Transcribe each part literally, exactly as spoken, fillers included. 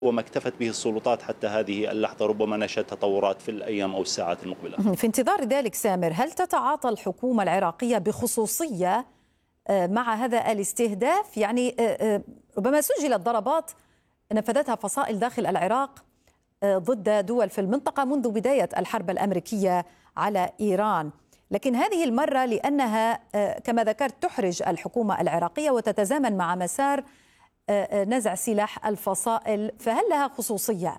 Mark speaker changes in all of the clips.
Speaker 1: وما اكتفت به السلطات حتى هذه اللحظة، ربما نشهد تطورات في الأيام أو الساعات المقبلة.
Speaker 2: في انتظار ذلك سامر، هل تتعاطى الحكومة العراقية بخصوصية آه، مع هذا الاستهداف؟ يعني آه، آه، ربما سجلت ضربات نفذتها فصائل داخل العراق آه، ضد دول في المنطقة منذ بداية الحرب الأمريكية على إيران، لكن هذه المرة لأنها آه، كما ذكرت تحرج الحكومة العراقية وتتزامن مع مسار آه، آه، نزع سلاح الفصائل، فهل لها خصوصية؟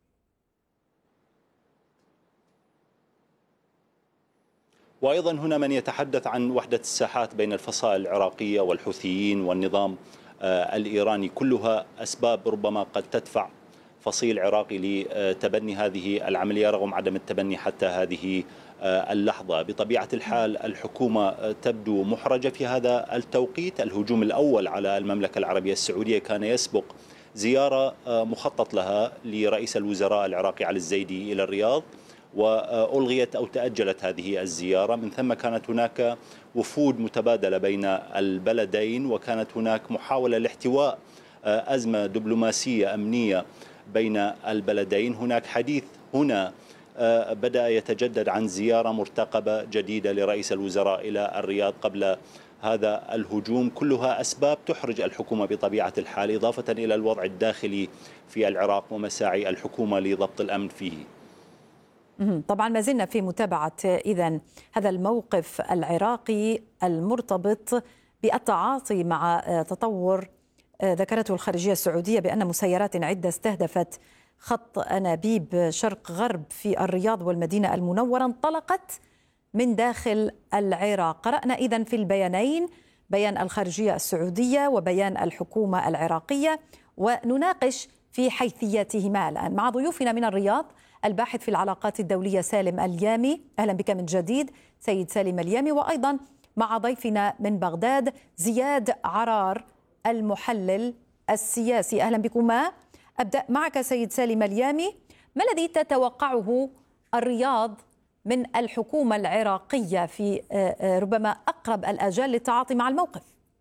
Speaker 1: وأيضا هنا من يتحدث عن وحدة الساحات بين الفصائل العراقية والحوثيين والنظام آه، الإيراني، كلها أسباب ربما قد تدفع فصيل عراقي لتبني هذه العملية رغم عدم التبني حتى هذه آه، اللحظة. بطبيعة الحال الحكومة آه، تبدو محرجة في هذا التوقيت. الهجوم الأول على المملكة العربية السعودية كان يسبق زيارة آه، مخطط لها لرئيس الوزراء العراقي علي الزيدي إلى الرياض، وألغيت أو تأجلت هذه الزيارة. من ثم كانت هناك وفود متبادلة بين البلدين، وكانت هناك محاولة لاحتواء أزمة دبلوماسية أمنية بين البلدين. هناك حديث هنا بدأ يتجدد عن زيارة مرتقبة جديدة لرئيس الوزراء إلى الرياض قبل هذا الهجوم. كلها أسباب تحرج الحكومة بطبيعة الحال، إضافة إلى الوضع الداخلي في العراق ومساعي الحكومة لضبط الأمن فيه.
Speaker 2: طبعا ما زلنا في متابعة إذن هذا الموقف العراقي المرتبط بالتعاطي مع تطور ذكرته الخارجية السعودية بأن مسيرات عدة استهدفت خط أنابيب شرق غرب في الرياض والمدينة المنورة انطلقت من داخل العراق. قرأنا إذن في البيانين بيان الخارجية السعودية وبيان الحكومة العراقية، ونناقش في حيثياتهما الآن مع ضيوفنا من الرياض الباحث في العلاقات الدولية سالم اليامي. أهلا بك من جديد سيد سالم اليامي. وأيضا مع ضيفنا من بغداد زياد عرار المحلل السياسي. أهلا بكما. أبدأ معك سيد سالم اليامي، ما الذي تتوقعه الرياض من الحكومة العراقية في ربما أقرب الآجال للتعاطي مع الموقف؟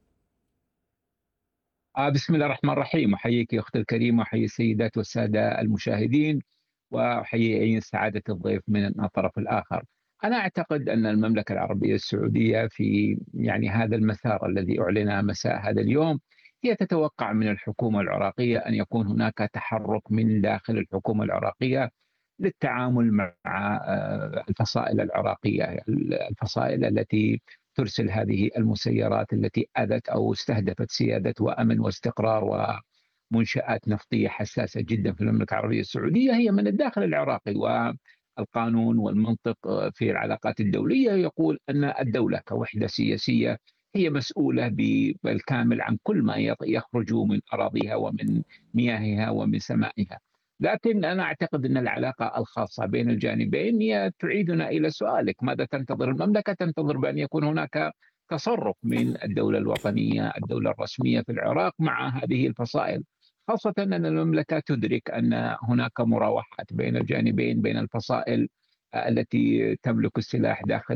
Speaker 3: بسم الله الرحمن الرحيم. أحييك يا أختي الكريمة، وأحيي السيدات والسادة المشاهدين، وأحيي سعادة الضيف من الطرف الآخر. أنا أعتقد أن المملكة العربية السعودية في يعني هذا المسار الذي أعلن مساء هذا اليوم هي تتوقع من الحكومة العراقية أن يكون هناك تحرك من داخل الحكومة العراقية للتعامل مع الفصائل العراقية، الفصائل التي ترسل هذه المسيرات التي أذت أو استهدفت سيادة وأمن واستقرار ومنشآت نفطية حساسة جدا في المملكة العربية السعودية، هي من الداخل العراقي. والقانون والمنطق في العلاقات الدولية يقول أن الدولة كوحدة سياسية هي مسؤولة بالكامل عن كل ما يخرج من أراضيها ومن مياهها ومن سمائها. لكن أنا أعتقد أن العلاقة الخاصة بين الجانبين هي تعيدنا إلى سؤالك: ماذا تنتظر المملكة؟ تنتظر بأن يكون هناك تصرف من الدولة الوطنية، الدولة الرسمية في العراق مع هذه الفصائل، خاصة أن المملكة تدرك أن هناك مراوحات بين الجانبين، بين الفصائل التي تملك السلاح داخل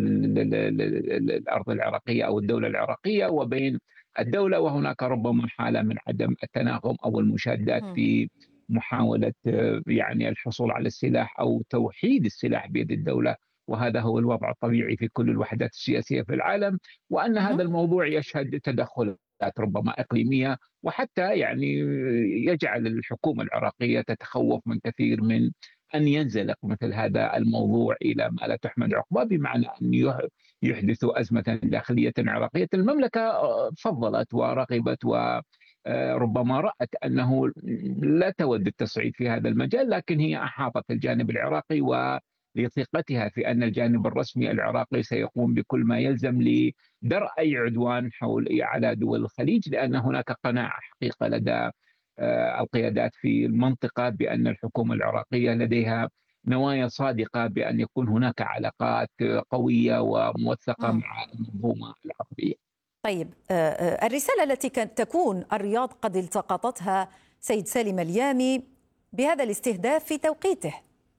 Speaker 3: الأرض العراقية أو الدولة العراقية وبين الدولة، وهناك ربما حالة من عدم التناغم أو المشادات في محاولة يعني الحصول على السلاح أو توحيد السلاح بيد الدولة، وهذا هو الوضع الطبيعي في كل الوحدات السياسية في العالم. وأن هذا الموضوع يشهد تدخلات ربما إقليمية، وحتى يعني يجعل الحكومة العراقية تتخوف من كثير من أن ينزلق مثل هذا الموضوع إلى ما لا تحمد عقباه، بمعنى أن يحدثوا أزمة داخلية عراقية. المملكة فضلت ورغبت و ربما رأت أنه لا تود التصعيد في هذا المجال، لكن هي أحاطت الجانب العراقي ولثقتها في أن الجانب الرسمي العراقي سيقوم بكل ما يلزم لدرء أي عدوان حول على دول الخليج، لأن هناك قناعة حقيقة لدى القيادات في المنطقة بأن الحكومة العراقية لديها نوايا صادقة بأن يكون هناك علاقات قوية وموثقة مع المنظومة العربية.
Speaker 2: طيب، الرسالة التي كانت تكون الرياض قد التقطتها سيد سالم اليامي بهذا الاستهداف في توقيته؟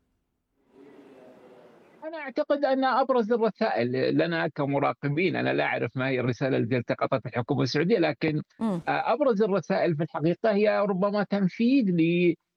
Speaker 3: أنا أعتقد أن أبرز الرسائل لنا كمراقبين، أنا لا أعرف ما هي الرسالة التي التقطتها الحكومة السعودية، لكن م. أبرز الرسائل في الحقيقة هي ربما تنفيذ